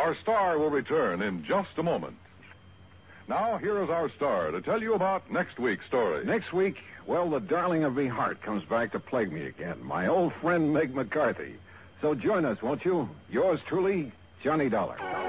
Our star will return in just a moment. Now, here is our star to tell you about next week's story. Next week, well, the darling of me heart comes back to plague me again. My old friend Meg McCarthy. So join us, won't you? Yours truly, Johnny Dollar.